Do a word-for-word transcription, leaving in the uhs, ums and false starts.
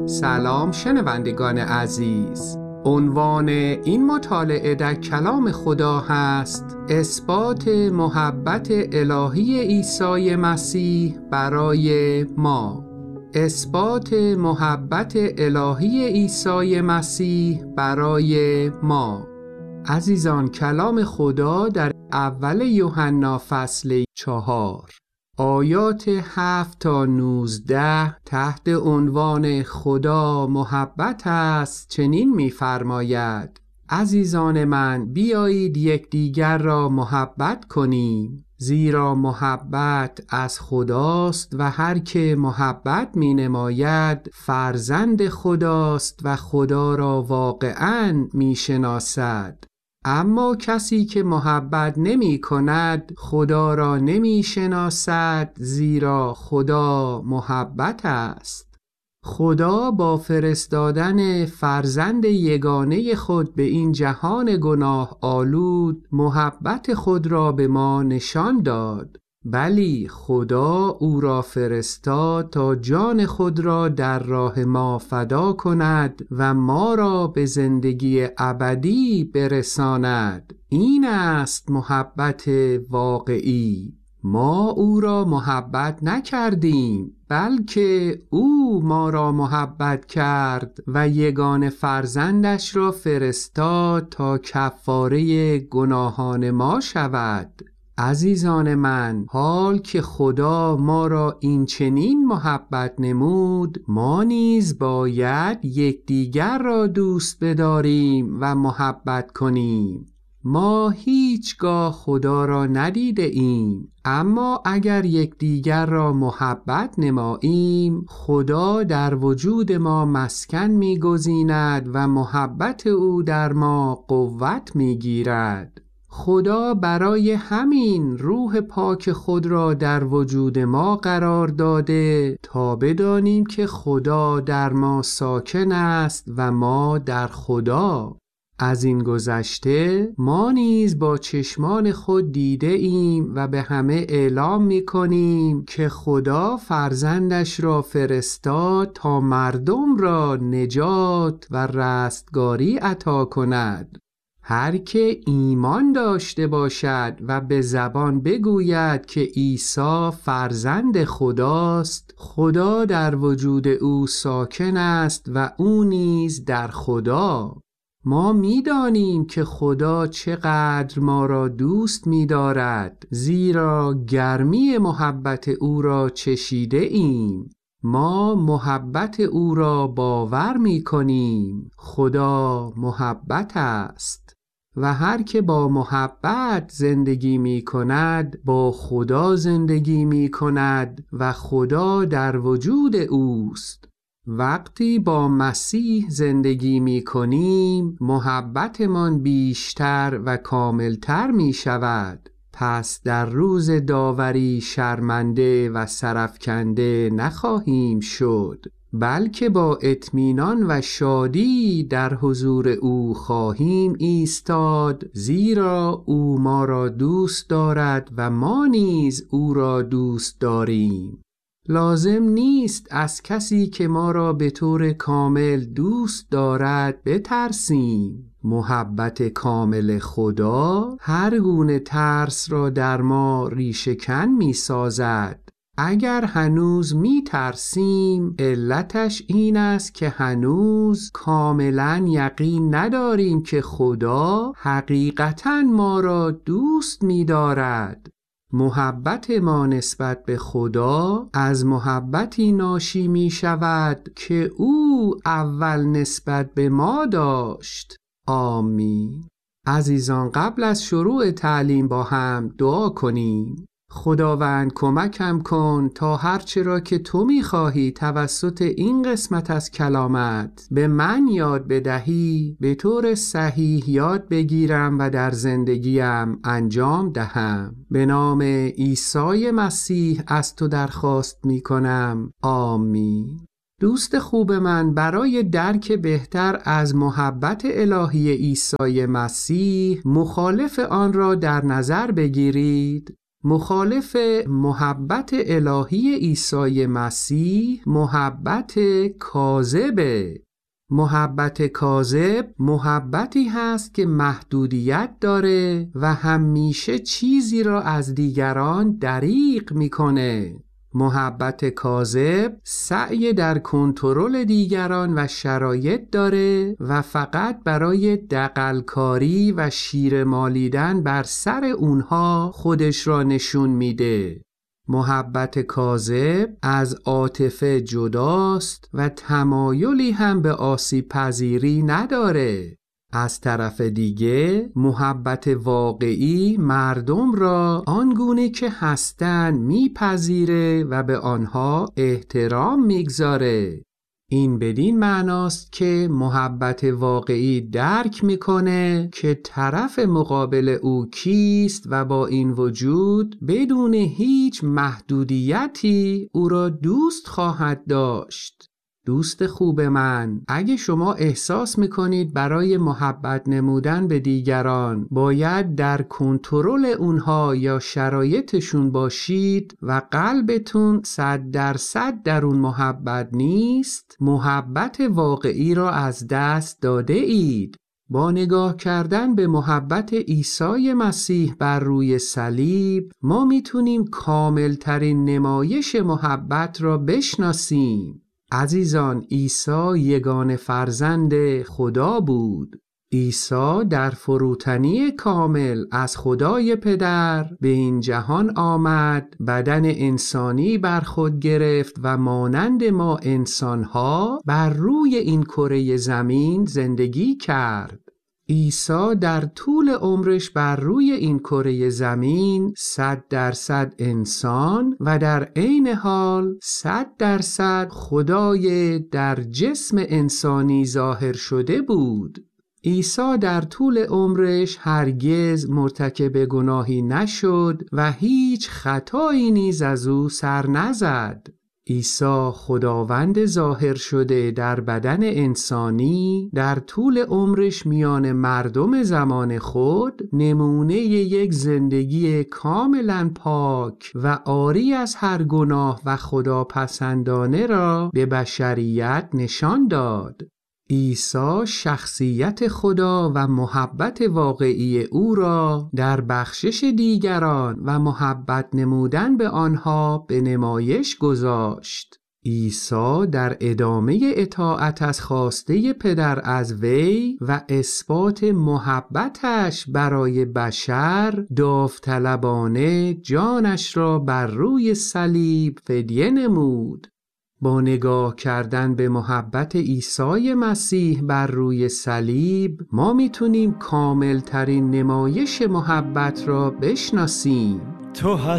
سلام شنوندگان عزیز، عنوان این مطالعه در کلام خدا هست اثبات محبت الهی عیسی مسیح برای ما. اثبات محبت الهی عیسی مسیح برای ما. عزیزان، کلام خدا در اول یوحنا فصل چهار آیات هفت تا نوزده تحت عنوان خدا محبت است چنین می‌فرماید: عزیزان من، بیایید یکدیگر را محبت کنیم، زیرا محبت از خداست و هر که محبت می‌نماید فرزند خداست و خدا را واقعاً می‌شناسد. اما کسی که محبت نمی کند خدا را نمی شناسد، زیرا خدا محبت است. خدا با فرستادن فرزند یگانه خود به این جهان گناه آلود محبت خود را به ما نشان داد. بلی خدا او را فرستاد تا جان خود را در راه ما فدا کند و ما را به زندگی ابدی برساند. این است محبت واقعی. ما او را محبت نکردیم، بلکه او ما را محبت کرد و یگانه فرزندش را فرستاد تا کفاره گناهان ما شود. عزیزان من، حال که خدا ما را این چنین محبت نمود، ما نیز باید یکدیگر را دوست بداریم و محبت کنیم. ما هیچگاه خدا را ندیده ایم، اما اگر یکدیگر را محبت نماییم، خدا در وجود ما مسکن می‌گزیند و محبت او در ما قوت می‌گیرد. خدا برای همین روح پاک خود را در وجود ما قرار داده تا بدانیم که خدا در ما ساکن است و ما در خدا. از این گذشته ما نیز با چشمان خود دیده ایم و به همه اعلام می کنیم که خدا فرزندش را فرستاد تا مردم را نجات و رستگاری عطا کند. هر که ایمان داشته باشد و به زبان بگوید که عیسی فرزند خداست، خدا در وجود او ساکن است و او نیز در خدا. ما می‌دانیم که خدا چقدر ما را دوست می‌دارد، زیرا گرمی محبت او را چشیده ایم. ما محبت او را باور می‌کنیم. خدا محبت است و هر که با محبت زندگی می‌کند با خدا زندگی می‌کند و خدا در وجود اوست. وقتی با مسیح زندگی می‌کنیم، محبتمان بیشتر و کاملتر می‌شود. پس در روز داوری شرمنده و سرافکنده نخواهیم شد، بلکه با اطمینان و شادی در حضور او خواهیم ایستاد، زیرا او ما را دوست دارد و ما نیز او را دوست داریم. لازم نیست از کسی که ما را به طور کامل دوست دارد بترسیم. محبت کامل خدا هر گونه ترس را در ما ریشه‌کن می سازد. اگر هنوز می ترسیم، علتش این است که هنوز کاملا یقین نداریم که خدا حقیقتاً ما را دوست می دارد. محبت ما نسبت به خدا از محبتی ناشی می شود که او اول نسبت به ما داشت. آمین. عزیزان، قبل از شروع تعلیم با هم دعا کنیم. خداوند کمکم کن تا هرچه را که تو می‌خواهی توسط این قسمت از کلامت به من یاد بدهی به طور صحیح یاد بگیرم و در زندگیم انجام دهم. به نام عیسی مسیح از تو درخواست می‌کنم. آمین. دوست خوب من، برای درک بهتر از محبت الهی عیسی مسیح مخالف آن را در نظر بگیرید. مخالف محبت الهی عیسی مسیح محبت کاذبه. محبت کاذب محبتی هست که محدودیت داره و همیشه چیزی را از دیگران دریغ میکنه. محبت کاذب سعی در کنترل دیگران و شرایط داره و فقط برای دغل‌کاری و شیره مالیدن بر سر اونها خودش را نشون میده. محبت کاذب از عاطفه جداست و تمایلی هم به آسیب پذیری نداره. از طرف دیگه محبت واقعی مردم را آنگونه که هستن میپذیره و به آنها احترام میگذاره. این بدین معناست که محبت واقعی درک میکنه که طرف مقابل او کیست و با این وجود بدون هیچ محدودیتی او را دوست خواهد داشت. دوست خوب من، اگه شما احساس میکنید برای محبت نمودن به دیگران باید در کنترل اونها یا شرایطشون باشید و قلبتون صد درصد در اون محبت نیست، محبت واقعی را از دست داده اید. با نگاه کردن به محبت عیسی مسیح بر روی صلیب ما میتونیم کاملترین نمایش محبت را بشناسیم. عزیزان، عیسی یگانه فرزند خدا بود. عیسی در فروتنی کامل از خدای پدر به این جهان آمد، بدن انسانی بر خود گرفت و مانند ما انسانها بر روی این کره زمین زندگی کرد. عیسی در طول عمرش بر روی این کره زمین صد درصد انسان و در عین حال صد درصد خدای در جسم انسانی ظاهر شده بود. عیسی در طول عمرش هرگز مرتکب گناهی نشد و هیچ خطایی نیز از او سر نزد. عیسی خداوند ظاهر شده در بدن انسانی در طول عمرش میان مردم زمان خود نمونه یک زندگی کاملا پاک و عاری از هر گناه و خداپسندانه را به بشریت نشان داد. عیسی شخصیت خدا و محبت واقعی او را در بخشش دیگران و محبت نمودن به آنها به نمایش گذاشت. عیسی در ادامه اطاعت از خواسته پدر از وی و اثبات محبتش برای بشر داوطلبانه جانش را بر روی صلیب فدیه نمود. با نگاه کردن به محبت عیسی مسیح بر روی صلیب ما میتونیم کامل ترین نمایش محبت را بشناسیم. تو